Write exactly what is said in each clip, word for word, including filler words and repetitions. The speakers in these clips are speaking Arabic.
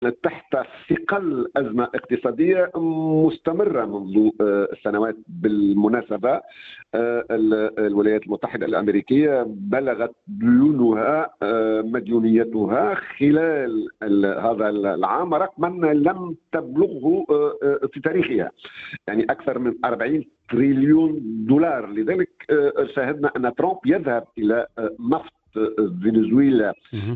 تحت ثقل أزمة اقتصادية مستمرة منذ سنوات. بالمناسبة الولايات المتحدة الأمريكية بلغت ديونها مديونيتها خلال هذا العام رقما لم تبلغه في تاريخها، يعني أكثر من أربعين تريليون دولار. لذلك شاهدنا أن ترامب يذهب إلى نفط فنزويلا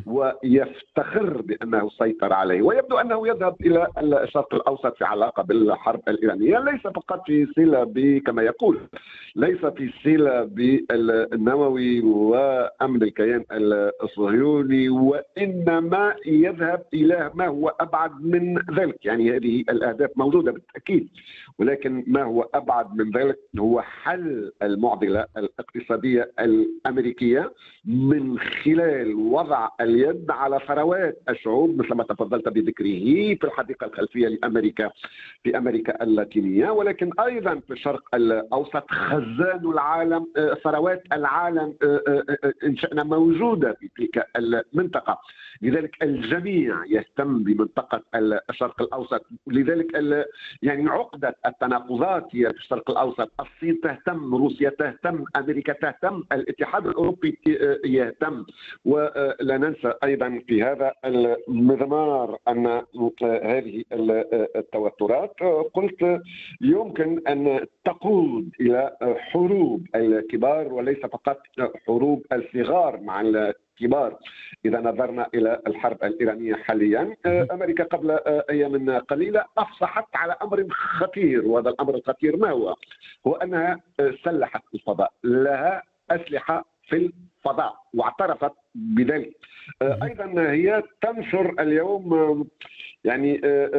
ويفتخر بأنه سيطر عليه، ويبدو أنه يذهب إلى الشرق الأوسط في علاقة بالحرب الإيرانية، ليس فقط في صلة كما يقول، ليس في صلة بالنووي وأمن الكيان الصهيوني، وإنما يذهب إلى ما هو أبعد من ذلك. يعني هذه الأهداف موجودة بالتأكيد، ولكن ما هو أبعد من ذلك هو حل المعضلة الاقتصادية الأمريكية من خلال وضع اليد على ثروات الشعوب، مثل ما تفضلت بذكره في الحديقة الخلفية لأمريكا في أمريكا اللاتينية، ولكن أيضا في الشرق الأوسط. خزان العالم، ثروات العالم إن شئنا موجودة في تلك المنطقة. لذلك الجميع يهتم بمنطقة الشرق الأوسط. لذلك يعني عقدة التناقضات هي في الشرق الأوسط. الصين تهتم، روسيا تهتم، أمريكا تهتم، الاتحاد الأوروبي يهتم. ولا ننسى أيضا في هذا المضمار أن هذه التوترات قلت يمكن أن تقود إلى حروب الكبار وليس فقط حروب الصغار مع الكبار. إذا نظرنا إلى الحرب الإيرانية حاليا، أمريكا قبل أيام قليلة أفصحت على أمر خطير، وهذا الأمر الخطير ما هو؟ هو أنها سلحت الفضاء، لها أسلحة في الفضاء واعترفت بذلك. أيضا هي تنشر اليوم يعني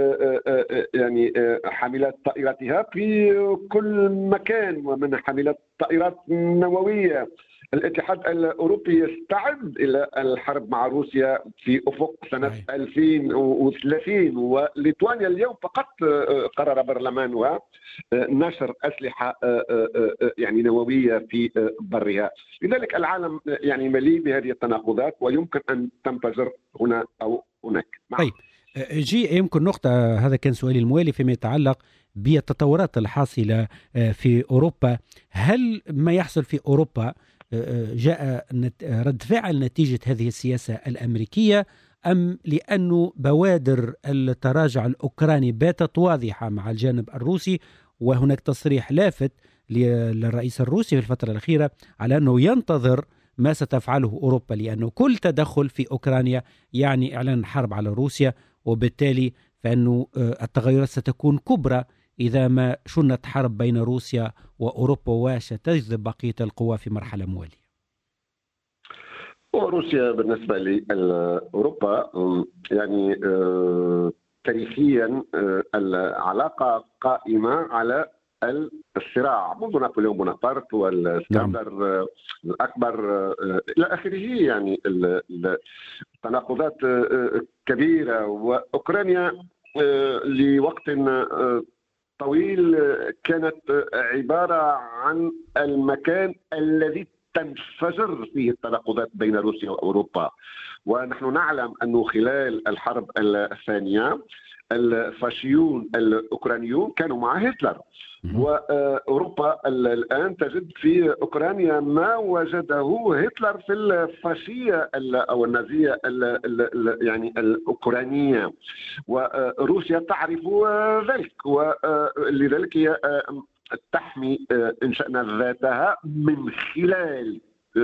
يعني حاملات طائراتها في كل مكان، ومن حاملات طائرات نووية. الاتحاد الأوروبي يستعد إلى الحرب مع روسيا في أفق سنة ألفين وثلاثين، وليتوانيا اليوم فقط قرر برلمانها نشر أسلحة يعني نووية في برها. لذلك العالم يعني مليء بهذه التناقضات ويمكن أن تنفجر هنا أو هناك. طيب جي، يمكن نقطة، هذا كان سؤالي الموالي فيما يتعلق بالتطورات الحاصلة في أوروبا. هل ما يحصل في أوروبا جاء رد فعل نتيجة هذه السياسة الأمريكية، أم لأنه بوادر التراجع الأوكراني باتت واضحة مع الجانب الروسي، وهناك تصريح لافت للرئيس الروسي في الفترة الأخيرة على أنه ينتظر ما ستفعله أوروبا، لأنه كل تدخل في أوكرانيا يعني إعلان حرب على روسيا، وبالتالي فإنه التغيرات ستكون كبرى إذا ما شنت حرب بين روسيا وأوروبا وستجذب بقية القوى في مرحلة موالية. روسيا بالنسبة لأوروبا يعني تاريخيا العلاقة قائمة على الصراع منذ نابليون بونابرت والاسكندر نعم. الأكبر إلى آخره. يعني التناقضات كبيرة، وأوكرانيا لوقت طويل كانت عبارة عن المكان الذي تنفجر فيه التناقضات بين روسيا وأوروبا. ونحن نعلم أنه خلال الحرب الثانية الفاشيون الأوكرانيون كانوا مع هتلر، وأوروبا الآن تجد في أوكرانيا ما وجده هتلر في الفاشية أو النازية يعني الأوكرانية، وروسيا تعرف ذلك، ولذلك هي تحمي إن شئنا ذاتها من خلال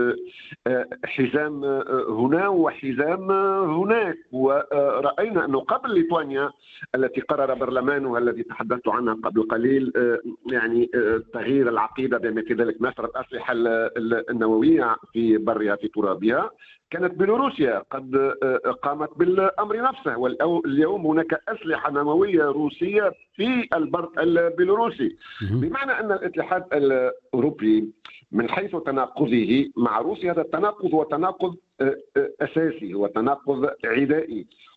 حزام هنا وحزام هناك. ورأينا أنه قبل ليتوانيا التي قرر برلمانها الذي تحدثت عنها قبل قليل يعني تغيير العقيدة بما في ذلك نشر الأسلحة النووية في برها في ترابها، كانت بيلاروسيا قد قامت بالأمر نفسه، واليوم هناك أسلحة نووية روسية في البر البيلاروسي. بمعنى أن الاتحاد الأوروبي من حيث تناقضه مع روسيا، هذا التناقض هو تناقض أساسي، هو تناقض عدائي،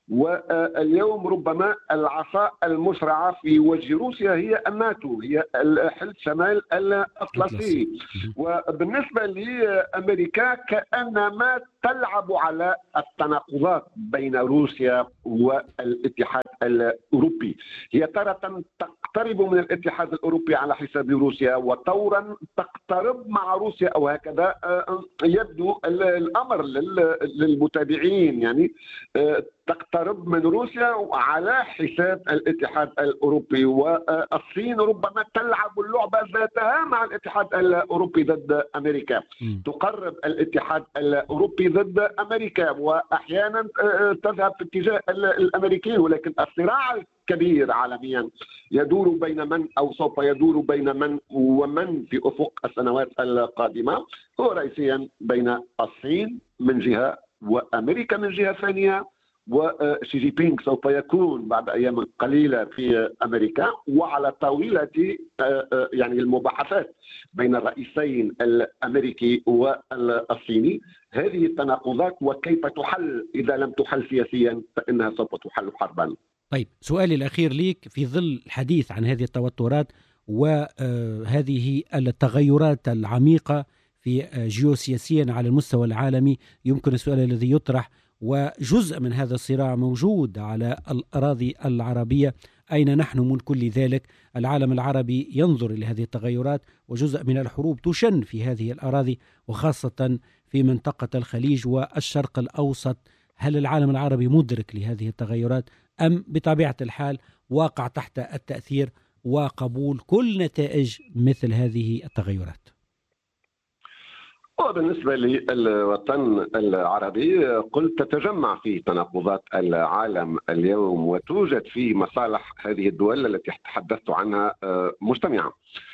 واليوم ربما العصا المسرعة في وجه روسيا هي الناتو، هي حلف شمال الأطلسي. وبالنسبة لأمريكا كأنما تلعب على التناقضات بين روسيا والاتحاد الأوروبي. هي تارة تقترب من الاتحاد الأوروبي على حساب روسيا، وطورا تقترب مع روسيا، أو هكذا يبدو الأمر للمتابعين، يعني تقترب من روسيا على حساب الاتحاد الأوروبي. والصين ربما تلعب اللعبة ذاتها مع الاتحاد الأوروبي ضد أمريكا، تقرب الاتحاد الأوروبي ضد أمريكا، وأحيانا تذهب في اتجاه الأمريكيين. ولكن الصراع الكبير عالميا يدور بين من، أو سوف يدور بين من ومن في أفق السنوات القادمة، هو رئيسيا بين الصين من جهة وأمريكا من جهة ثانية. وشي جي بينغ سوف يكون بعد أيام قليلة في أمريكا، وعلى طاولة يعني المباحثات بين الرئيسين الأمريكي والصيني هذه التناقضات، وكيف تحل. إذا لم تحل سياسيا فإنها سوف تحل حربا. طيب، سؤالي الأخير ليك في ظل الحديث عن هذه التوترات وهذه التغيرات العميقة في جيوسياسيا على المستوى العالمي، يمكن السؤال الذي يطرح، وجزء من هذا الصراع موجود على الأراضي العربية، أين نحن من كل ذلك؟ العالم العربي ينظر إلى هذه التغيرات، وجزء من الحروب تشن في هذه الأراضي، وخاصة في منطقة الخليج والشرق الأوسط. هل العالم العربي مدرك لهذه التغيرات، أم بطبيعة الحال واقع تحت التأثير وقبول كل نتائج مثل هذه التغيرات؟ وبالنسبة للوطن العربي قلت تتجمع فيه تناقضات العالم اليوم، وتوجد فيه مصالح هذه الدول التي تحدثت عنها مجتمعة،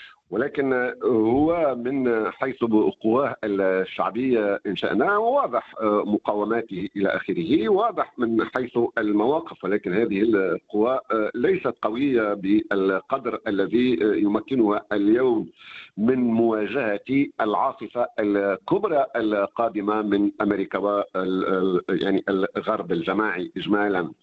ولكن هو من حيث قواه الشعبية إن شأنها واضح مقاوماته إلى آخره، واضح من حيث المواقف، ولكن هذه القوى ليست قوية بالقدر الذي يمكنها اليوم من مواجهة العاصفة الكبرى القادمة من أمريكا و يعني الغرب الجماعي إجمالا.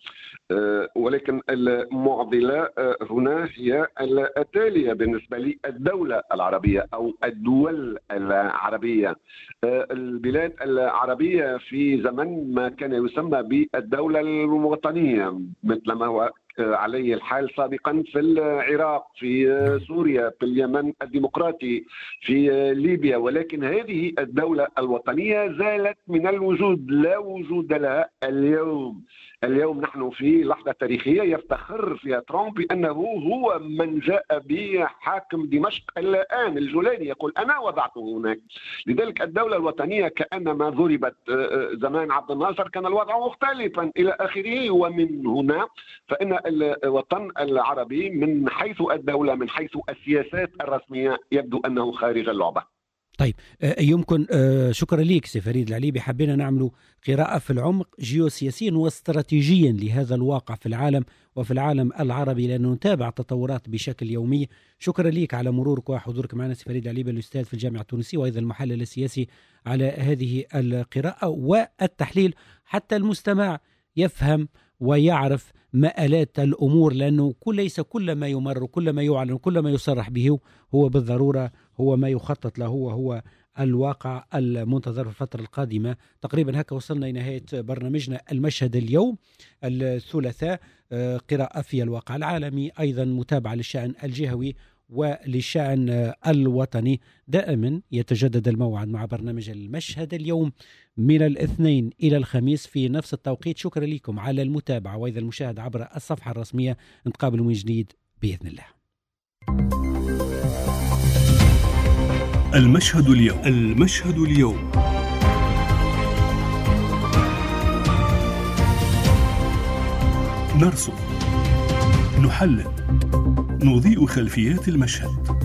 ولكن المعضلة هنا هي التالية بالنسبة للدولة العربية أو الدول العربية. البلاد العربية في زمن ما كان يسمى بالدولة الوطنية، مثل ما هو عليه الحال سابقا في العراق، في سوريا، في اليمن الديمقراطي، في ليبيا، ولكن هذه الدولة الوطنية زالت من الوجود، لا وجود لها اليوم. اليوم نحن في لحظة تاريخية يفتخر فيها ترامب بأنه هو من جاء بحاكم دمشق الآن الجولاني، يقول أنا وضعته هناك. لذلك الدولة الوطنية كأنما ضربت زمان عبد الناصر، كان الوضع مختلفا إلى آخره. ومن هنا فإن الوطن العربي من حيث الدولة، من حيث السياسات الرسمية، يبدو أنه خارج اللعبة. طيب، يمكن شكرا ليك سي فريد العليبي. حبينا نعمل قراءة في العمق جيوسياسيا واستراتيجيا لهذا الواقع في العالم وفي العالم العربي، لأنه نتابع تطورات بشكل يومي. شكرا ليك على مرورك وحضورك معنا سي فريد العليبي، الأستاذ في الجامعة التونسية وأيضا المحلل السياسي، على هذه القراءة والتحليل، حتى المستمع يفهم ويعرف مآلات الأمور، لأنه كل ليس كل ما يمر، كل ما يعلن، كل ما يصرح به هو بالضرورة هو ما يخطط له، وهو الواقع المنتظر في الفترة القادمة. تقريبا هكا وصلنا إلى نهاية برنامجنا المشهد اليوم الثلاثاء، قراءة في الواقع العالمي، أيضا متابعة للشأن الجهوي وللشأن الوطني. دائما يتجدد الموعد مع برنامج المشهد اليوم من الاثنين إلى الخميس في نفس التوقيت. شكرا لكم على المتابعة وإذا المشاهدة عبر الصفحة الرسمية. نتقابل من جديد بإذن الله. المشهد اليوم. المشهد اليوم نرصد، نحلل، نضيء خلفيات المشهد.